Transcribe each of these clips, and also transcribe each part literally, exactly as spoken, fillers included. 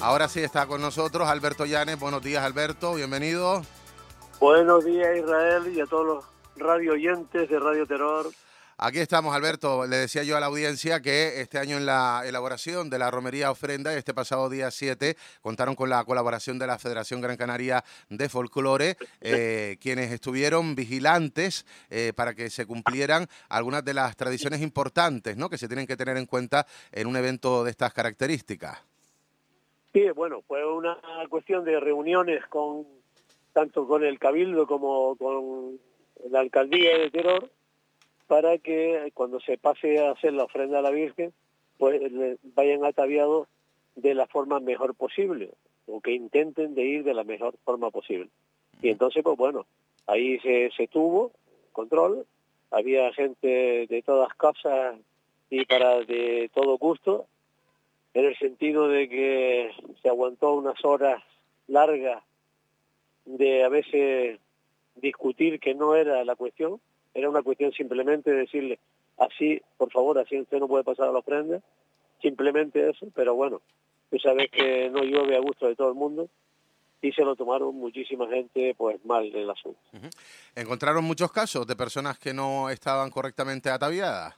Ahora sí está con nosotros Alberto Llanes. Buenos días, Alberto, bienvenido. Buenos días, Israel, y a todos los radio oyentes de Radio Terror. Aquí estamos, Alberto. Le decía yo a la audiencia que este año en la elaboración de la romería ofrenda, este pasado día siete, contaron con la colaboración de la Federación Gran Canaria de Folclore, eh, quienes estuvieron vigilantes eh, para que se cumplieran algunas de las tradiciones importantes, ¿no?, que se tienen que tener en cuenta en un evento de estas características. Sí, bueno, fue una cuestión de reuniones con tanto con el Cabildo como con la Alcaldía de Terror, para que cuando se pase a hacer la ofrenda a la Virgen, pues vayan ataviados de la forma mejor posible, o que intenten de ir de la mejor forma posible. Y entonces, pues bueno, ahí se, se tuvo control, había gente de todas casas y para de todo gusto, en el sentido de que se aguantó unas horas largas de a veces discutir que no era la cuestión, era una cuestión simplemente de decirle, así, por favor, así usted no puede pasar a la ofrenda, simplemente eso, pero bueno, tú sabes que no llueve a gusto de todo el mundo, y se lo tomaron muchísima gente pues mal el asunto. Uh-huh. ¿Encontraron muchos casos de personas que no estaban correctamente ataviadas?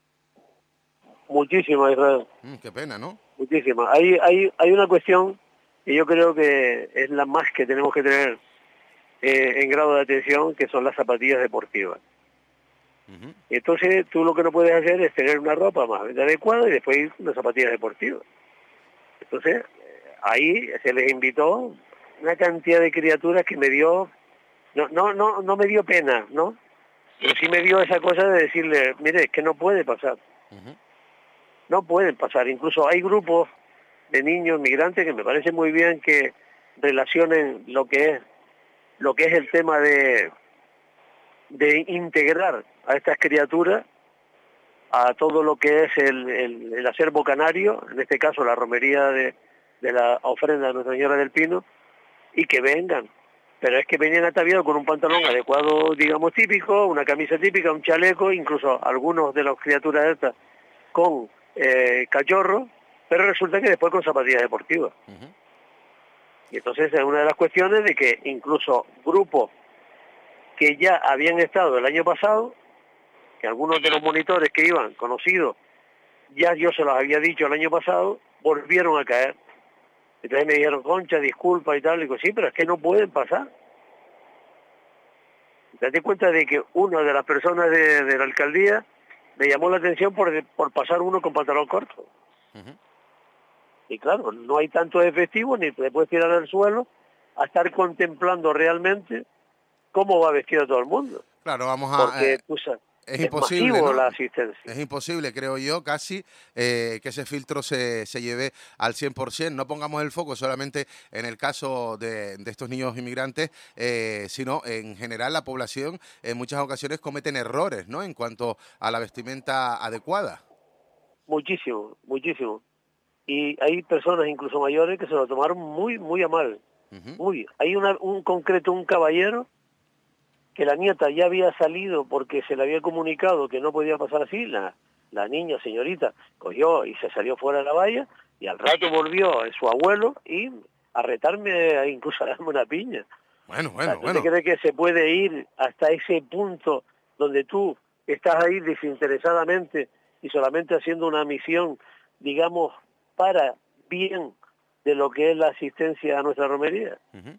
Muchísimas, Israel. Mm, qué pena, ¿no? Muchísimas. Hay, hay, hay una cuestión que yo creo que es la más que tenemos que tener eh, en grado de atención, que son las zapatillas deportivas. Uh-huh. Entonces tú lo que no puedes hacer es tener una ropa más adecuada y después ir con unas zapatillas deportivas. Entonces ahí se les invitó una cantidad de criaturas que me dio, no no no no me dio pena, ¿no? Pero sí me dio esa cosa de decirle, mire, es que no puede pasar. Uh-huh. No pueden pasar. Incluso hay grupos de niños migrantes que me parece muy bien que relacionen lo que es lo que es el tema de de integrar a estas criaturas a todo lo que es el, el, el acervo canario, en este caso la romería de, de la ofrenda de Nuestra Señora del Pino, y que vengan. Pero es que venían ataviados con un pantalón adecuado, digamos, típico, una camisa típica, un chaleco, incluso algunos de las criaturas estas con eh, cachorro, pero resulta que después con zapatillas deportivas. Uh-huh. Y entonces es una de las cuestiones de que incluso grupos que ya habían estado el año pasado, que algunos de los monitores que iban conocidos, ya yo se los había dicho el año pasado, volvieron a caer. Entonces me dijeron, Concha, disculpa y tal, y digo, sí, pero es que no pueden pasar. Date cuenta de que una de las personas de, de la alcaldía me llamó la atención por, por pasar uno con pantalón corto. Uh-huh. Y claro, no hay tanto efectivo, ni te puedes tirar al suelo a estar contemplando realmente cómo va vestido todo el mundo. Claro, vamos a... Porque, eh, pues, es, es imposible, masivo, ¿no? La asistencia. Es imposible, creo yo, casi eh, que ese filtro se, se lleve al cien por ciento. No pongamos el foco solamente en el caso de, de estos niños inmigrantes, eh, sino en general la población en muchas ocasiones cometen errores, ¿no?, en cuanto a la vestimenta adecuada. Muchísimo, muchísimo. Y hay personas incluso mayores que se lo tomaron muy, muy a mal. Uh-huh. Muy. Hay una, un concreto, un caballero, que la nieta ya había salido porque se le había comunicado que no podía pasar así, la, la niña, señorita, cogió y se salió fuera de la valla, y al rato volvió su abuelo y a retarme, incluso a darme una piña. Bueno, bueno, ¿Tú bueno. te crees que se puede ir hasta ese punto donde tú estás ahí desinteresadamente y solamente haciendo una misión, digamos, para bien de lo que es la asistencia a nuestra romería? Uh-huh.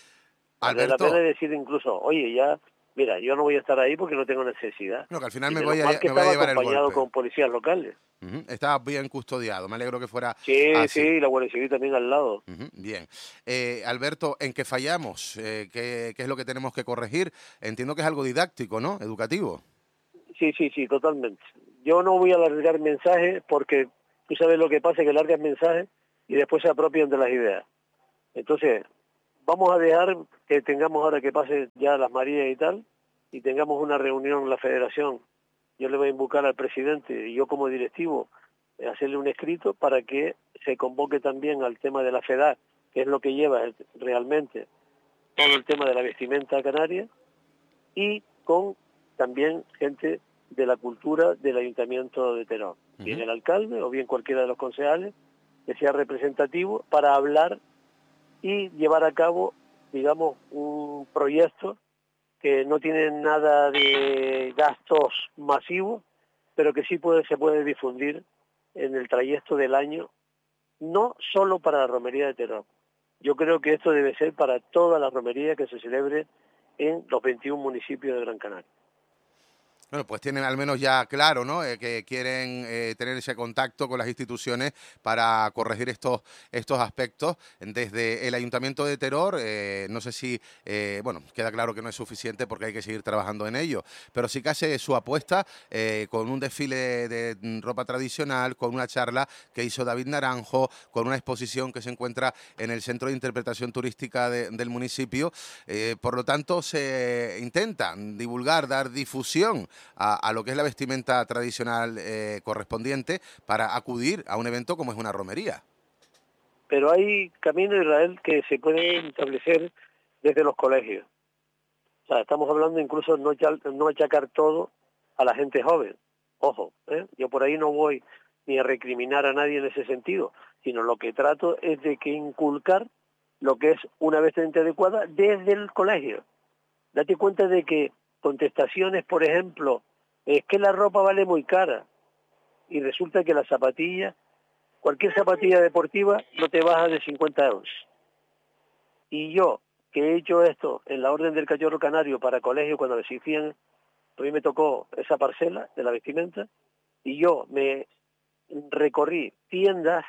Vale la pena decir incluso, oye, ya, mira, yo no voy a estar ahí porque no tengo necesidad. No, que al final y me voy, a, que me voy a llevar el acompañado golpe. con policías locales. Uh-huh. Estaba bien custodiado, me alegro que fuera sí, así. Sí, la Guardia Civil también al lado. Uh-huh. Bien. Eh, Alberto, ¿en qué fallamos? Eh, ¿qué, ¿Qué es lo que tenemos que corregir? Entiendo que es algo didáctico, ¿no? Educativo. Sí, sí, sí, totalmente. Yo no voy a alargar mensajes porque tú sabes lo que pasa, que largas mensajes y después se apropian de las ideas. Entonces, vamos a dejar que tengamos ahora que pase ya las Marías y tal, y tengamos una reunión en la federación. Yo le voy a invocar al presidente y yo como directivo eh, hacerle un escrito para que se convoque también al tema de la FEDAC, que es lo que lleva el, realmente todo el tema de la vestimenta canaria, y con también gente de la cultura del Ayuntamiento de Terror, uh-huh. bien el alcalde o bien cualquiera de los concejales, que sea representativo para hablar y llevar a cabo, digamos, un proyecto que no tiene nada de gastos masivos, pero que sí puede, se puede difundir en el trayecto del año, no solo para la romería de Teror. Yo creo que esto debe ser para toda la romería que se celebre en los veintiún municipios de Gran Canaria. Bueno, pues tienen al menos ya claro, ¿no?, eh, que quieren eh, tener ese contacto con las instituciones para corregir estos estos aspectos. Desde el Ayuntamiento de Teror, eh, no sé si, eh, bueno, queda claro que no es suficiente porque hay que seguir trabajando en ello, pero sí que hace su apuesta eh, con un desfile de ropa tradicional, con una charla que hizo David Naranjo, con una exposición que se encuentra en el Centro de Interpretación Turística de, del municipio. Eh, por lo tanto, se intenta divulgar, dar difusión A, a lo que es la vestimenta tradicional eh, correspondiente para acudir a un evento como es una romería. Pero hay camino, Israel, que se puede establecer desde los colegios. O sea, estamos hablando incluso no, no achacar todo a la gente joven. Ojo, ¿eh? Yo por ahí no voy ni a recriminar a nadie en ese sentido, sino lo que trato es de que inculcar lo que es una vestimenta adecuada desde el colegio. Date cuenta de que contestaciones, por ejemplo, es que la ropa vale muy cara y resulta que la zapatilla, cualquier zapatilla deportiva no te baja de cincuenta euros. Y yo, que he hecho esto en la Orden del Cachorro Canario para colegios cuando existían, a mí me tocó esa parcela de la vestimenta y yo me recorrí tiendas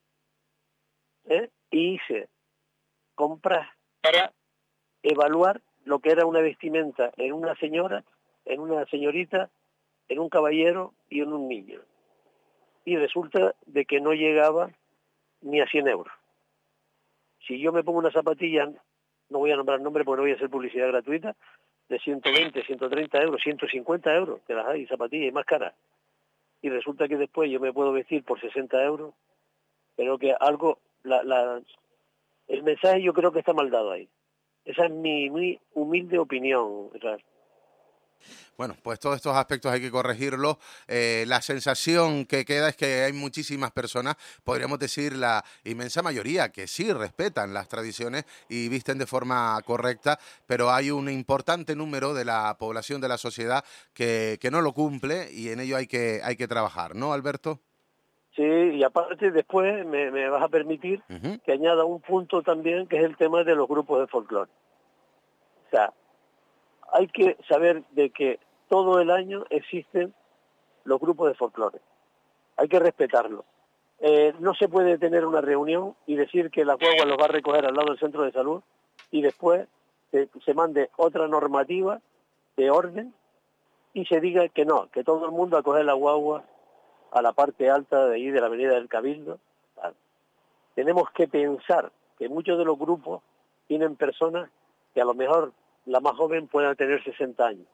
¿eh? y hice compras para evaluar lo que era una vestimenta en una señora, en una señorita, en un caballero y en un niño. Y resulta de que no llegaba ni a cien euros. Si yo me pongo una zapatilla, no voy a nombrar nombre porque no voy a hacer publicidad gratuita, de ciento veinte, ciento treinta euros, ciento cincuenta euros, que las hay, zapatillas y más caras. Y resulta que después yo me puedo vestir por sesenta euros, pero que algo, la, la, el mensaje yo creo que está mal dado ahí. Esa es mi muy humilde opinión, Israel. Bueno, pues todos estos aspectos hay que corregirlos. Eh, la sensación que queda es que hay muchísimas personas, podríamos decir la inmensa mayoría, que sí respetan las tradiciones y visten de forma correcta, pero hay un importante número de la población, de la sociedad, que, que no lo cumple y en ello hay que, hay que trabajar, ¿no, Alberto? Sí, y aparte después me, me vas a permitir uh-huh. que añada un punto también, que es el tema de los grupos de folclore. O sea, hay que saber de que todo el año existen los grupos de folclore. Hay que respetarlo. Eh, no se puede tener una reunión y decir que la guagua los va a recoger al lado del centro de salud y después se, se mande otra normativa de orden y se diga que no, que todo el mundo a coger la guagua a la parte alta de ahí de la avenida del Cabildo. Tenemos que pensar que muchos de los grupos tienen personas que a lo mejor la más joven pueda tener sesenta años.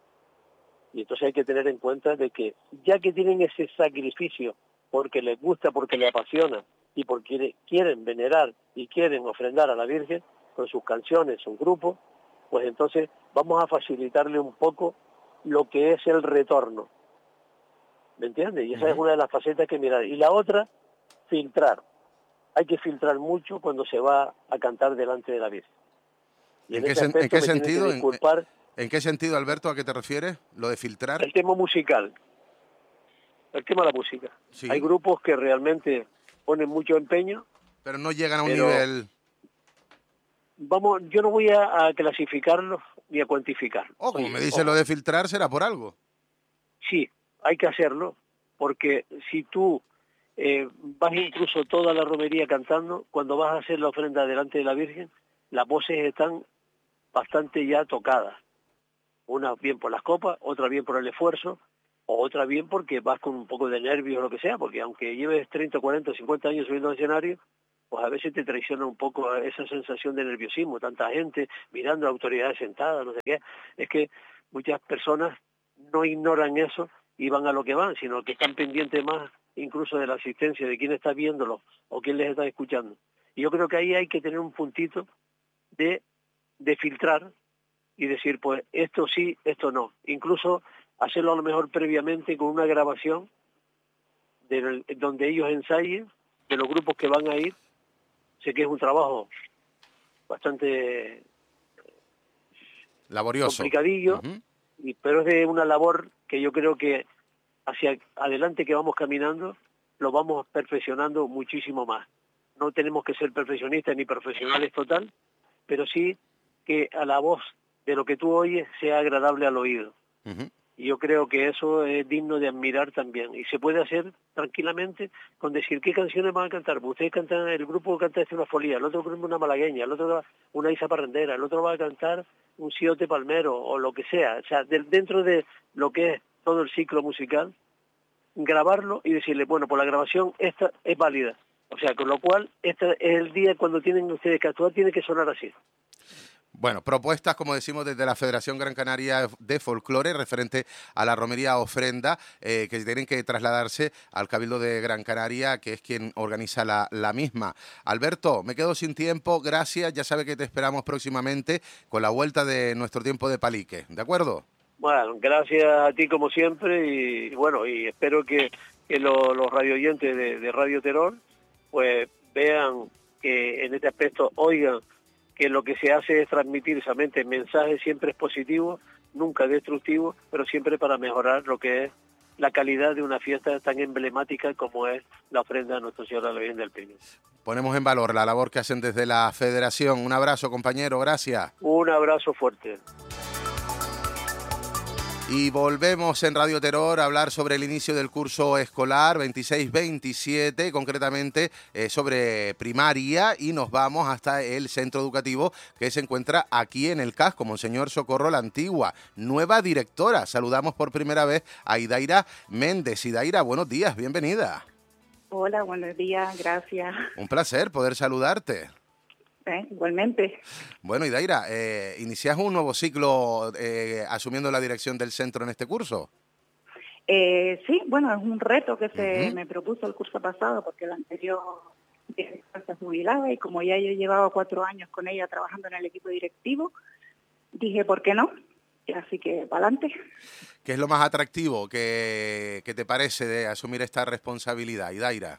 Y entonces hay que tener en cuenta de que ya que tienen ese sacrificio porque les gusta, porque les apasiona y porque quieren venerar y quieren ofrendar a la Virgen con sus canciones, sus grupos, pues entonces vamos a facilitarle un poco lo que es el retorno. ¿Me entiendes? Y esa uh-huh. es una de las facetas que mirar. Y la otra, filtrar. Hay que filtrar mucho cuando se va a cantar delante de la Virgen. Y ¿En, en, qué, sen- ¿en qué sentido? ¿En, ¿En qué sentido, Alberto, a qué te refieres? ¿Lo de filtrar? El tema musical. El tema de la música. Sí. Hay grupos que realmente ponen mucho empeño. Pero no llegan a un nivel... Vamos, yo no voy a, a clasificarlos ni a cuantificarlos. Oh, como Oye, me dice ojo. Lo de filtrar, ¿será por algo? Sí, hay que hacerlo, porque si tú eh, vas incluso toda la romería cantando, cuando vas a hacer la ofrenda delante de la Virgen, las voces están bastante ya tocadas. Una bien por las copas, otra bien por el esfuerzo, o otra bien porque vas con un poco de nervios o lo que sea, porque aunque lleves treinta, cuarenta, cincuenta años subiendo al escenario, pues a veces te traiciona un poco esa sensación de nerviosismo, tanta gente mirando a autoridades sentadas, no sé qué. Es que muchas personas no ignoran eso y van a lo que van, sino que están pendientes más incluso de la asistencia, de quién está viéndolo o quién les está escuchando. Y yo creo que ahí hay que tener un puntito de, de filtrar y decir, pues esto sí, esto no. Incluso hacerlo a lo mejor previamente con una grabación de, donde ellos ensayen de los grupos que van a ir. Sé que es un trabajo bastante laborioso, complicadillo, uh-huh. y, pero es de una labor que yo creo que hacia adelante que vamos caminando, lo vamos perfeccionando muchísimo más. No tenemos que ser perfeccionistas ni profesionales total, pero sí que a la voz de lo que tú oyes sea agradable al oído. Uh-huh. Y yo creo que eso es digno de admirar también. Y se puede hacer tranquilamente con decir qué canciones van a cantar. Ustedes cantan, el grupo canta una folía, el otro grupo una malagueña, el otro una isa parrandera, el otro va a cantar un siote palmero o lo que sea. O sea, de, dentro de lo que es todo el ciclo musical, grabarlo y decirle, bueno, por la grabación esta es válida. O sea, con lo cual, este es el día cuando tienen ustedes que actuar, tiene que sonar así. Bueno, propuestas, como decimos, desde la Federación Gran Canaria de Folclore referente a la romería ofrenda, eh, que tienen que trasladarse al Cabildo de Gran Canaria, que es quien organiza la, la misma. Alberto, me quedo sin tiempo, gracias, ya sabe que te esperamos próximamente con la vuelta de nuestro tiempo de palique, ¿de acuerdo? Bueno, gracias a ti como siempre y bueno, y espero que, que lo, los radioyentes de, de Radio Terror pues vean que en este aspecto oigan que lo que se hace es transmitir solamente el mensaje, siempre es positivo, nunca destructivo, pero siempre para mejorar lo que es la calidad de una fiesta tan emblemática como es la ofrenda a Nuestra Señora de la Virgen del Pino. Ponemos en valor la labor que hacen desde la Federación. Un abrazo, compañero, gracias. Un abrazo fuerte. Y volvemos en Radio Terror a hablar sobre el inicio del curso escolar veintiséis veintisiete, concretamente eh, sobre primaria, y nos vamos hasta el centro educativo que se encuentra aquí en el casco, Monseñor Socorro la Antigua, nueva directora. Saludamos por primera vez a Idaira Méndez. Idaira, buenos días, bienvenida. Hola, buenos días, gracias. Un placer poder saludarte. Eh, igualmente. Bueno, Idaira, eh, ¿inicias un nuevo ciclo eh, asumiendo la dirección del centro en este curso? Eh, sí, bueno, es un reto que se Uh-huh. me propuso el curso pasado porque el anterior director se jubilaba y como ya yo llevaba cuatro años con ella trabajando en el equipo directivo, dije, ¿por qué no? Y así que, para adelante. ¿Qué es lo más atractivo que, que te parece de asumir esta responsabilidad, Idaira?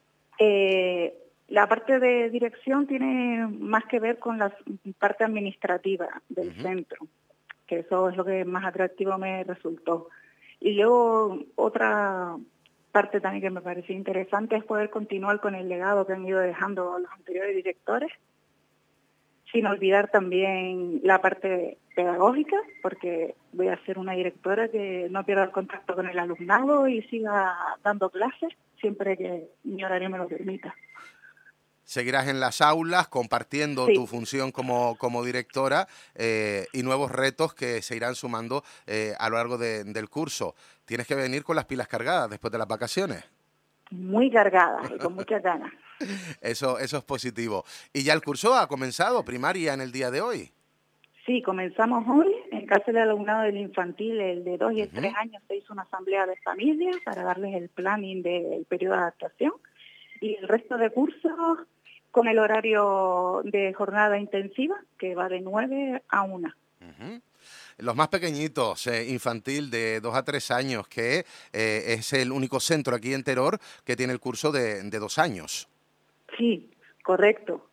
Eh... La parte de dirección tiene más que ver con la parte administrativa del uh-huh. centro, que eso es lo que más atractivo me resultó. Y luego otra parte también que me pareció interesante es poder continuar con el legado que han ido dejando los anteriores directores, sin olvidar también la parte pedagógica, porque voy a ser una directora que no pierda el contacto con el alumnado y siga dando clases siempre que mi horario me lo permita. Seguirás en las aulas compartiendo sí. tu función como, como directora eh, y nuevos retos que se irán sumando eh, a lo largo de, del curso. Tienes que venir con las pilas cargadas después de las vacaciones. Muy cargadas y con muchas ganas. Eso, eso es positivo. ¿Y ya el curso ha comenzado, primaria, en el día de hoy? Sí, comenzamos hoy. En casa del alumnado del infantil, el de dos y el uh-huh. tres años, se hizo una asamblea de familias para darles el planning del periodo de adaptación. Y el resto de cursos con el horario de jornada intensiva, que va de nueve a una. Uh-huh. Los más pequeñitos, eh, infantil de dos a tres años, que eh, es el único centro aquí en Teror que tiene el curso de, de dos años. Sí, correcto.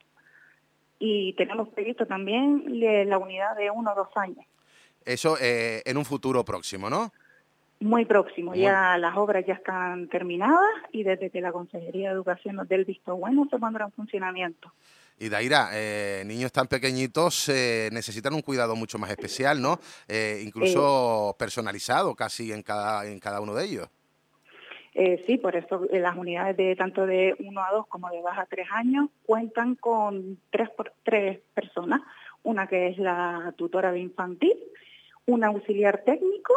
Y tenemos previsto también la unidad de uno o dos años. Eso eh, en un futuro próximo, ¿no? Muy próximo, Muy... ya las obras ya están terminadas y desde que la Consejería de Educación nos dé el visto bueno se pondrá en funcionamiento. Y Daira, eh, niños tan pequeñitos eh, necesitan un cuidado mucho más especial, ¿no? Eh, incluso eh, personalizado casi en cada, en cada uno de ellos. Eh, sí, por eso eh, las unidades de tanto de uno a dos como de dos a tres años cuentan con tres, por, tres personas, una que es la tutora de infantil, un auxiliar técnico,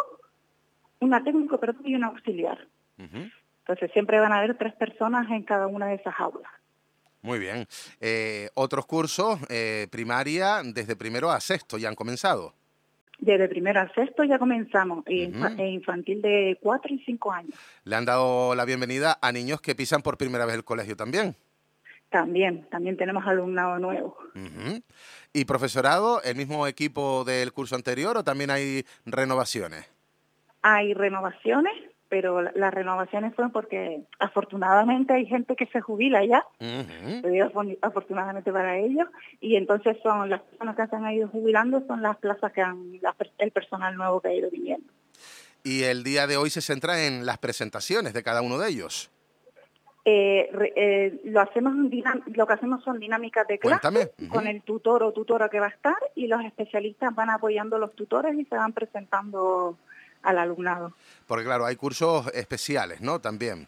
una técnico, perdón, y una auxiliar. Uh-huh. Entonces siempre van a haber tres personas en cada una de esas aulas. Muy bien. Eh, ¿Otros cursos, eh, primaria, desde primero a sexto, ya han comenzado? Desde primero a sexto ya comenzamos, uh-huh. e infantil de cuatro y cinco años. ¿Le han dado la bienvenida a niños que pisan por primera vez el colegio también? También, también tenemos alumnado nuevo. Uh-huh. ¿Y profesorado, el mismo equipo del curso anterior o también hay renovaciones? Hay renovaciones, pero la, las renovaciones fueron porque afortunadamente hay gente que se jubila ya, uh-huh. afortunadamente para ellos, y entonces son las personas que se han ido jubilando, son las plazas que han, la, el personal nuevo que ha ido viniendo. Y el día de hoy se centra en las presentaciones de cada uno de ellos. Eh, eh, lo hacemos lo que hacemos son dinámicas de clase uh-huh. con el tutor o tutora que va a estar, y los especialistas van apoyando a los tutores y se van presentando al alumnado. Porque claro, hay cursos especiales, ¿no? También.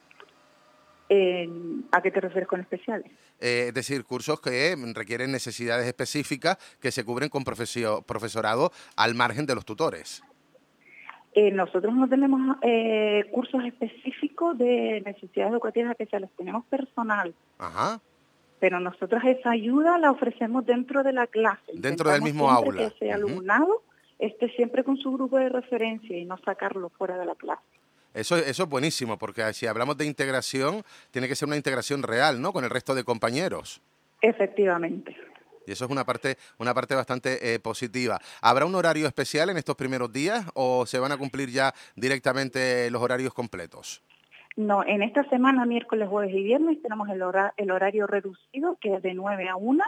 Eh, ¿A qué te refieres con especiales? Eh, es decir, cursos que requieren necesidades específicas que se cubren con profesio, profesorado al margen de los tutores. Eh, nosotros no tenemos eh, cursos específicos de necesidades educativas especiales, tenemos personal. Ajá. Pero nosotros esa ayuda la ofrecemos dentro de la clase. Dentro del mismo aula. Que ese alumnado uh-huh. esté siempre con su grupo de referencia y no sacarlo fuera de la clase. Eso, eso es buenísimo, porque si hablamos de integración, tiene que ser una integración real, ¿no?, con el resto de compañeros. Efectivamente. Y eso es una parte, una parte bastante eh, positiva. ¿Habrá un horario especial en estos primeros días o se van a cumplir ya directamente los horarios completos? No, en esta semana, miércoles, jueves y viernes, tenemos el, hora, el horario reducido, que es de nueve a una,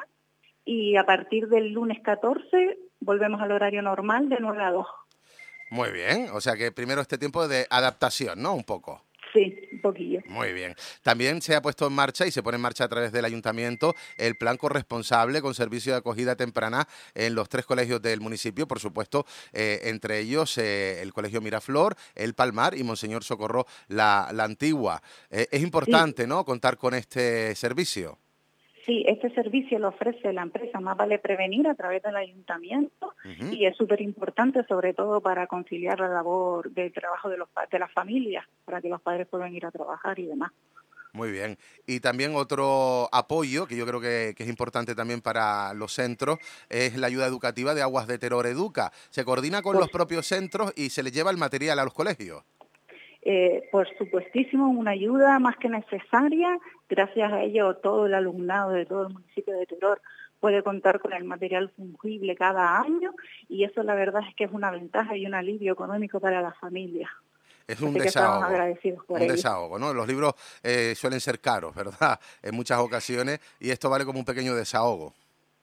y a partir del lunes catorce volvemos al horario normal de nueve a dos. Muy bien, o sea que primero este tiempo de adaptación, ¿no?, un poco. Sí, un poquillo. Muy bien. También se ha puesto en marcha y se pone en marcha a través del ayuntamiento el plan corresponsable con servicio de acogida temprana en los tres colegios del municipio, por supuesto, eh, entre ellos eh, el Colegio Miraflor, el Palmar y Monseñor Socorro la, la Antigua. Eh, es importante, sí, ¿no?, contar con este servicio. Sí, este servicio lo ofrece la empresa Más Vale Prevenir a través del ayuntamiento uh-huh. y es súper importante, sobre todo para conciliar la labor del trabajo de, los, de las familias, para que los padres puedan ir a trabajar y demás. Muy bien. Y también otro apoyo que yo creo que, que es importante también para los centros es la ayuda educativa de Aguas de Teror Educa. Se coordina con pues, los propios centros y se les lleva el material a los colegios. Eh, por supuestísimo, una ayuda más que necesaria. Gracias a ello, todo el alumnado de todo el municipio de Teror puede contar con el material fungible cada año, y eso la verdad es que es una ventaja y un alivio económico para las familias. Es un Así desahogo, agradecidos por un ello. desahogo, ¿no? Los libros eh, suelen ser caros, ¿verdad?, en muchas ocasiones, y esto vale como un pequeño desahogo.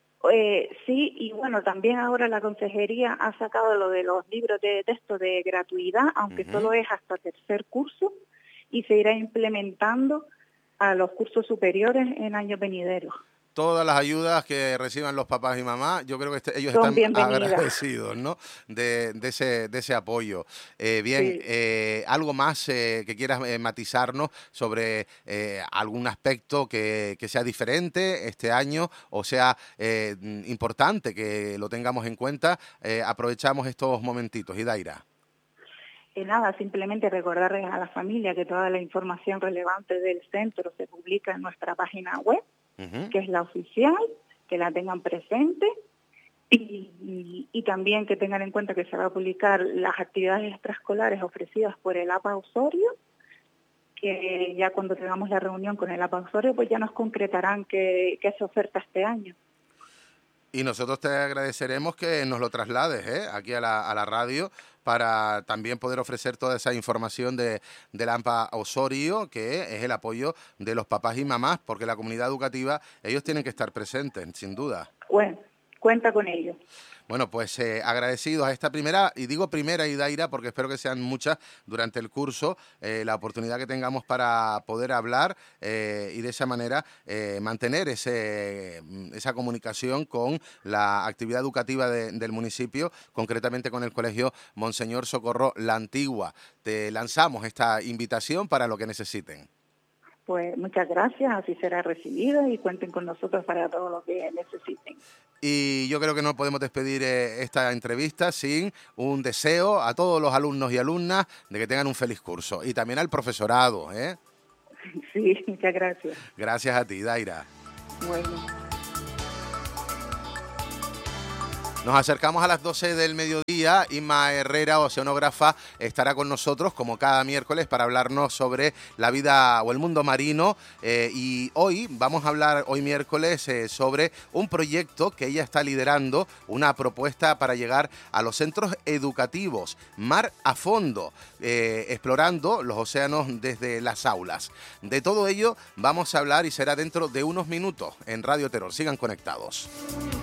Eh, sí, y bueno, también ahora la consejería ha sacado lo de los libros de texto de gratuidad, aunque uh-huh. solo es hasta tercer curso, y se irá implementando a los cursos superiores en años venideros. Todas las ayudas que reciban los papás y mamás, yo creo que este, ellos Son están agradecidos, ¿no?, de, de, ese, de ese apoyo. Eh, bien, sí. eh, ¿algo más eh, que quieras eh, matizarnos sobre eh, algún aspecto que, que sea diferente este año o sea eh, importante que lo tengamos en cuenta? Eh, aprovechamos estos momentitos. Idaira. Eh, nada, simplemente recordarles a la familia que toda la información relevante del centro se publica en nuestra página web, Uh-huh. que es la oficial, que la tengan presente y, y, y también que tengan en cuenta que se va a publicar las actividades extraescolares ofrecidas por el A P A Osorio, que ya cuando tengamos la reunión con el A P A Osorio pues ya nos concretarán qué, qué se oferta este año. Y nosotros te agradeceremos que nos lo traslades ¿eh? aquí a la, a la radio para también poder ofrecer toda esa información de, de la A P A Osorio, que es el apoyo de los papás y mamás, porque la comunidad educativa, ellos tienen que estar presentes, sin duda. Bueno, cuenta con ellos. Bueno, pues eh, agradecidos a esta primera, y digo primera, Idaira, porque espero que sean muchas durante el curso, eh, la oportunidad que tengamos para poder hablar eh, y de esa manera eh, mantener ese, esa comunicación con la actividad educativa de, del municipio, concretamente con el Colegio Monseñor Socorro la Antigua. Te lanzamos esta invitación para lo que necesiten. Pues muchas gracias, así será recibida y cuenten con nosotros para todo lo que necesiten. Y yo creo que no podemos despedir eh, esta entrevista sin un deseo a todos los alumnos y alumnas de que tengan un feliz curso. Y también al profesorado, ¿eh? Sí, muchas gracias. Gracias a ti, Daira. Bueno. Nos acercamos a las doce del mediodía. Inma Herrera, oceanógrafa, estará con nosotros como cada miércoles para hablarnos sobre la vida o el mundo marino. Eh, y hoy vamos a hablar, hoy miércoles, eh, sobre un proyecto que ella está liderando, una propuesta para llegar a los centros educativos, Mar a Fondo, eh, explorando los océanos desde las aulas. De todo ello vamos a hablar y será dentro de unos minutos en Radio Terror. Sigan conectados.